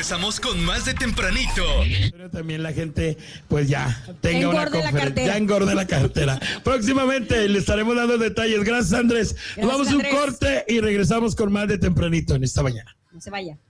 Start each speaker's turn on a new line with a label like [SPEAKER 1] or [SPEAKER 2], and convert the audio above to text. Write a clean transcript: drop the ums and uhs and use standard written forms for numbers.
[SPEAKER 1] regresamos con más de Tempranito.
[SPEAKER 2] Pero también la gente, pues ya tenga
[SPEAKER 3] engorde
[SPEAKER 2] una
[SPEAKER 3] la
[SPEAKER 2] conferencia.
[SPEAKER 3] cartera.
[SPEAKER 2] Ya engorde la cartera. Próximamente le estaremos dando detalles. Gracias, Andrés. Nos vamos a un corte y regresamos con más de Tempranito en esta mañana.
[SPEAKER 3] No se vaya.